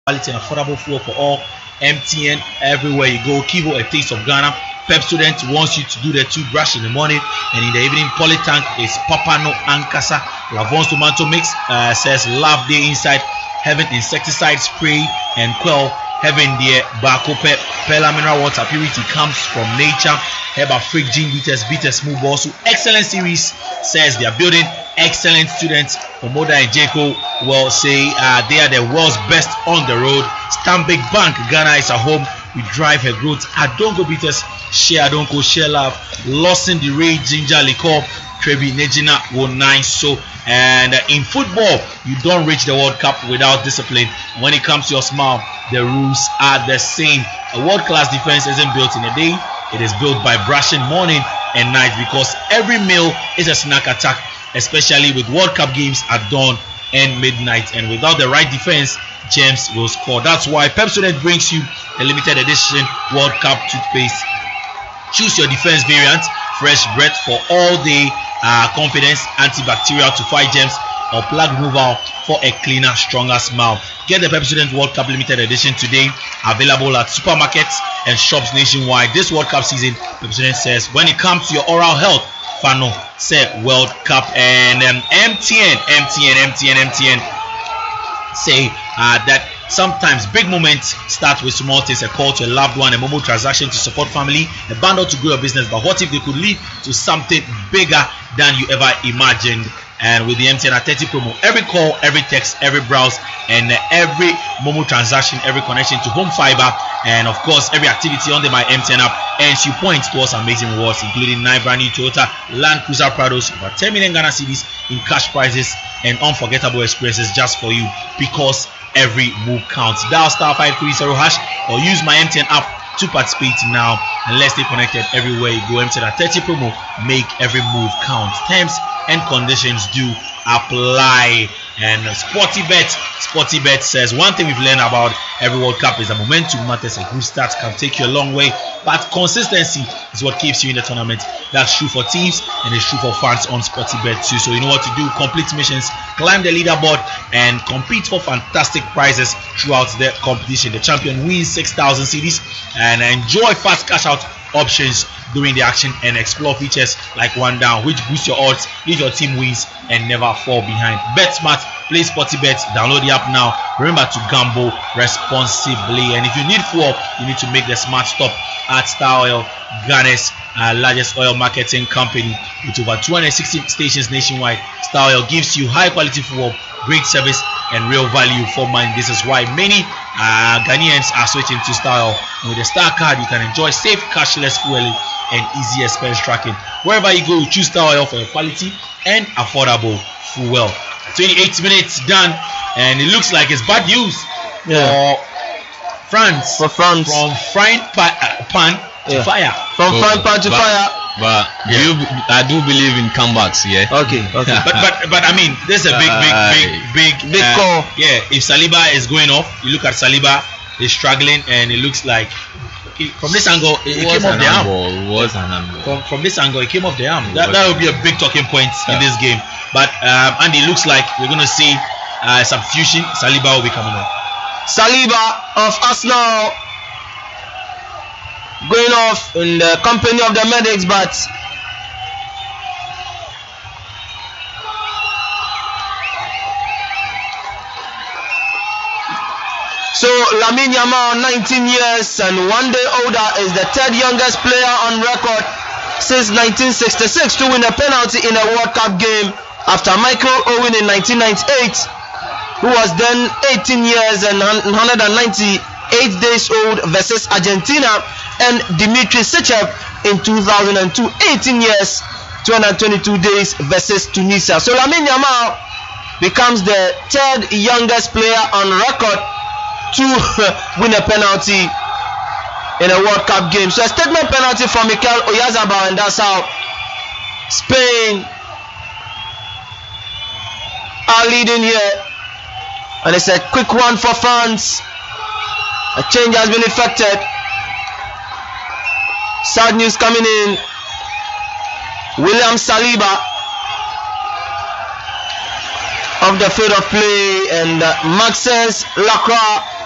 quality and affordable food for all. MTN everywhere you go. Kivo, a taste of Ghana. Pep Student wants you to do the toothbrush in the morning and in the evening. Polytank is Papa No Ankasa. Lavon's tomato mix says love day inside. Heaven insecticide spray and quell. Heaven there. Bako Pella mineral water purity comes from nature. Heba Freak Gene Beaters Smooth Balls. Excellent series says they are building excellent students. Omoda and Jaco will say they are the world's best on the road. Stanbic Bank Ghana is a home. We drive her growth. Adongo Beaters share Adongo share love. Lawson the Ray Ginger Liquor Trebi Nejina Wonine so. And in football, you don't reach the World Cup without discipline. When it comes to your smile, the rules are the same. A world-class defense isn't built in a day. It is built by brushing morning and night, because every meal is a snack attack, especially with World Cup games at dawn and midnight. And without the right defense, James will score. That's why Pep Student brings you a limited edition World Cup toothpaste. Choose your defense variant, fresh breath for all day. Confidence, antibacterial to fight germs, or plug removal for a cleaner, stronger smile. Get the Pep Student World Cup limited edition today, available at supermarkets and shops nationwide. This World Cup season, Pep Student says, when it comes to your oral health, Fano say World Cup. And MTN say that sometimes big moments start with small things. A call to a loved one, a mobile transaction to support family, a bundle to grow your business. But what if they could lead to something bigger than you ever imagined? And with the MTN at 30 promo, every call, every text, every browse, and every Momo transaction, every connection to home fiber, and of course every activity under my MTN app earns you points towards amazing rewards, including 9 brand new Toyota Land Cruiser Prados, over 10 million Ghana cedis in cash prizes, and unforgettable experiences just for you, because every move counts. Dial star 530 hash or use my MTN app to participate now, and let's stay connected everywhere you go. MTN at 30 promo, make every move count. Terms and conditions do apply. And Sporty Bet says one thing we've learned about every World Cup is that momentum matters. A good start can take you a long way, but consistency is what keeps you in the tournament. That's true for teams and it's true for fans on Sporty Bet too. So you know what to do: complete missions, climb the leaderboard, and compete for fantastic prizes throughout the competition. The champion wins 6,000 cedis and enjoy fast cash out options during the action, and explore features like one down, which boosts your odds if your team wins and never fall behind. Bet smart, play Sporty Bet, download the app now. Remember to gamble responsibly. And if you need fuel, you need to make the smart stop at Star Oil, Ghana's largest oil marketing company with over 260 stations nationwide. Star Oil gives you high quality fuel, great service, and real value for money. This is why many Ghanaians are switching to Star Oil. And with the Star card, you can enjoy safe cashless fueling and easy expense tracking. Wherever you go, choose Star Oil for your quality and affordable fuel. 28 minutes done, and it looks like it's bad news for France. From frying pan to fire. From frying pan to fire. But I do believe in comebacks, yeah. Okay. but I mean, there's a big call. Yeah, if Saliba is going off, you look at Saliba, he's struggling, and it looks like from this angle, it came off the arm. From this angle, it came off the arm. That will be a big talking point in this game. But and it looks like we're going to see substitution. Saliba will be coming on. Saliba of Arsenal going off in the company of the medics, but so Lamine Yamal, 19 years and 1 day older, is the third youngest player on record since 1966 to win a penalty in a World Cup game, after Michael Owen in 1998, who was then 18 years and 198 days old, versus Argentina, and Dimitri Sechev in 2002, 18 years 222 days versus Tunisia. So Lamine Yamal becomes the third youngest player on record to win a penalty in a World Cup game. So a statement penalty from Mikel Oyarzabal, and that's how Spain are leading here. And it's a quick one for France. A change has been effected. Sad news coming in. William Saliba of the field of play, and Maxence Lacroix